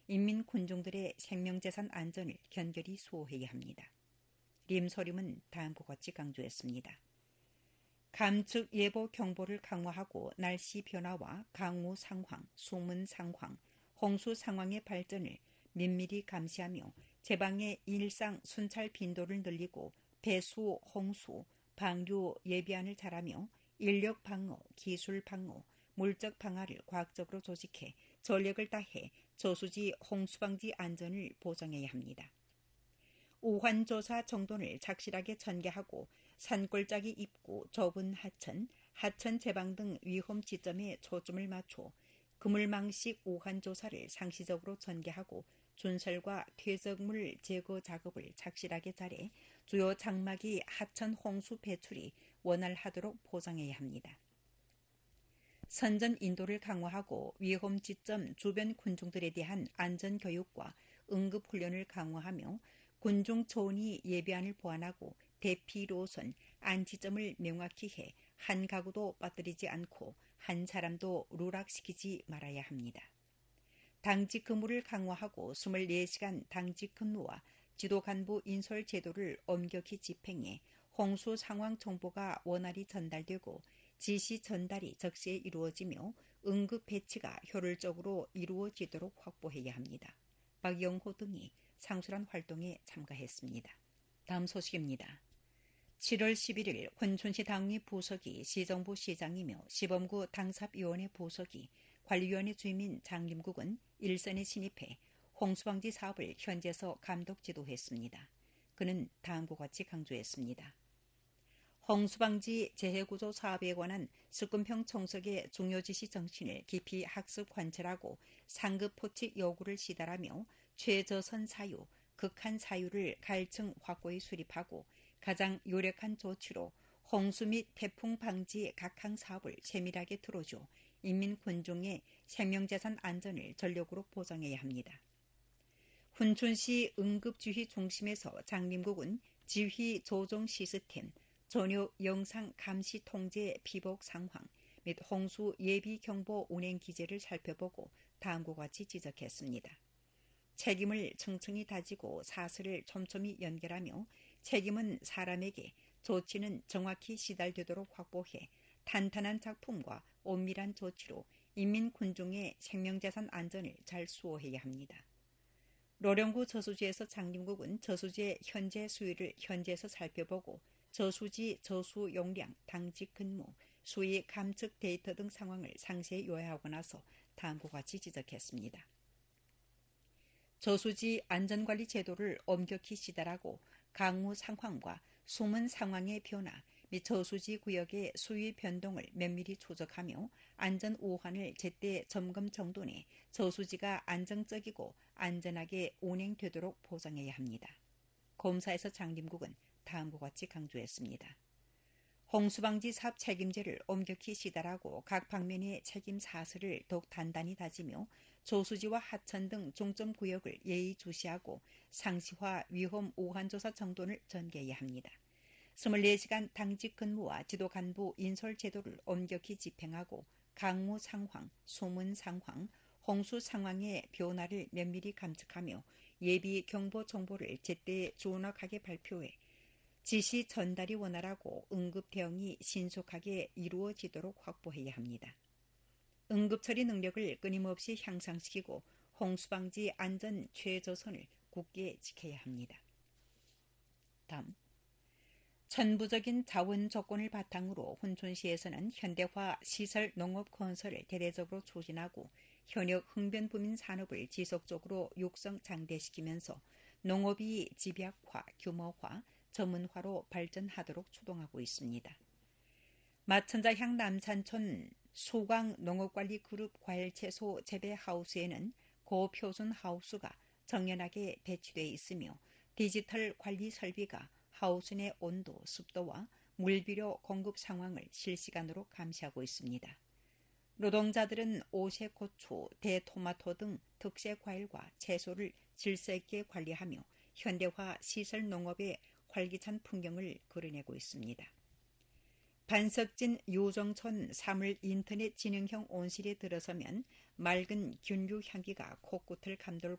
인민 군중들의 생명재산 안전을 견결히 수호해야 합니다. 림소림은 다음과 같이 강조했습니다. 감측 예보 경보를 강화하고 날씨 변화와 강우 상황, 수문 상황, 홍수 상황의 발전을 면밀히 감시하며 제방의 일상 순찰 빈도를 늘리고 배수, 홍수, 방류 예비안을 잘하며 인력 방어, 기술 방어, 물적 방화를 과학적으로 조직해 전력을 다해 저수지 홍수 방지 안전을 보장해야 합니다. 우환조사 정돈을 착실하게 전개하고 산골짜기 입구, 좁은 하천, 하천 제방 등 위험 지점에 초점을 맞춰 그물망식 우환조사를 상시적으로 전개하고 준설과 퇴적물 제거 작업을 착실하게 잘해 주요 장막이 하천 홍수 배출이 원활하도록 보장해야 합니다. 선전 인도를 강화하고 위험 지점 주변 군중들에 대한 안전교육과 응급훈련을 강화하며 군중 초원이 예비안을 보완하고 대피 노선, 안지점을 명확히 해 한 가구도 빠뜨리지 않고 한 사람도 누락시키지 말아야 합니다. 당직 근무를 강화하고 24시간 당직 근무와 지도 간부 인솔 제도를 엄격히 집행해 홍수 상황 정보가 원활히 전달되고 지시 전달이 적시에 이루어지며 응급 배치가 효율적으로 이루어지도록 확보해야 합니다. 박영호 등이 상술한 활동에 참가했습니다. 다음 소식입니다. 7월 11일 혼촌시 당위 부서기 시정부 시장이며 시범구 당삽위원회 부서기 관리위원회 주임인 장림국은 일선에 진입해 홍수방지 사업을 현지에서 감독 지도했습니다. 그는 다음과 같이 강조했습니다. 홍수방지 재해구조 사업에 관한 석금평 청석의 중요지시 정신을 깊이 학습 관철하고 상급 포칙 요구를 시달하며 최저선 사유, 극한 사유를 갈층 확고히 수립하고 가장 요력한 조치로 홍수 및 태풍 방지 각항 사업을 세밀하게 틀어줘 인민 군중의 생명재산 안전을 전력으로 보장해야 합니다. 훈촌시 응급지휘 중심에서 장림국은 지휘 조정 시스템, 전요 영상 감시 통제 피복 상황 및 홍수 예비 경보 운행 기제를 살펴보고 다음과 같이 지적했습니다. 책임을 층층이 다지고 사슬을 촘촘히 연결하며 책임은 사람에게, 조치는 정확히 시달되도록 확보해 탄탄한 작품과 엄밀한 조치로 인민 군중의 생명재산 안전을 잘 수호해야 합니다. 노령구 저수지에서 장림국은 저수지의 현재 수위를 현지에서 살펴보고 저수지 저수 용량, 당직 근무, 수위 감측 데이터 등 상황을 상세히 요약하고 나서 다음과 같이 지적했습니다. 저수지 안전관리 제도를 엄격히 시달하고 강우 상황과 수문 상황의 변화 및 저수지 구역의 수위 변동을 면밀히 추적하며 안전 우환을 제때 점검 정돈해 저수지가 안정적이고 안전하게 운행되도록 보장해야 합니다. 검사에서 장림국은 다음과 같이 강조했습니다. 홍수방지 사업 책임제를 엄격히 시달하고 각 방면의 책임 사슬을 더욱 단단히 다지며 저수지와 하천 등 중점 구역을 예의주시하고 상시화 위험 우환조사 정돈을 전개해야 합니다. 24시간 당직 근무와 지도 간부 인솔 제도를 엄격히 집행하고 강무 상황, 수문 상황, 홍수 상황의 변화를 면밀히 감측하며 예비 경보 정보를 제때 정확하게 발표해 지시 전달이 원활하고 응급 대응이 신속하게 이루어지도록 확보해야 합니다. 응급 처리 능력을 끊임없이 향상시키고 홍수방지 안전 최저선을 굳게 지켜야 합니다. 다음, 천부적인 자원 조건을 바탕으로 훈촌시에서는 현대화 시설 농업 건설을 대대적으로 추진하고 현역 흥변부민 산업을 지속적으로 육성 장대시키면서 농업이 집약화, 규모화, 전문화로 발전하도록 추동하고 있습니다. 마천자향 남산촌 수광 농업관리 그룹 과일채소 재배 하우스에는 고표준 하우스가 정연하게 배치되어 있으며 디지털 관리 설비가 하우스 내 온도, 습도와 물비료 공급 상황을 실시간으로 감시하고 있습니다. 노동자들은 오색 고추, 대토마토 등 특색 과일과 채소를 질서 있게 관리하며 현대화 시설 농업의 활기찬 풍경을 그려내고 있습니다. 반석진 유정촌 사물 인터넷 진흥형 온실에 들어서면 맑은 균류 향기가 코끝을 감돌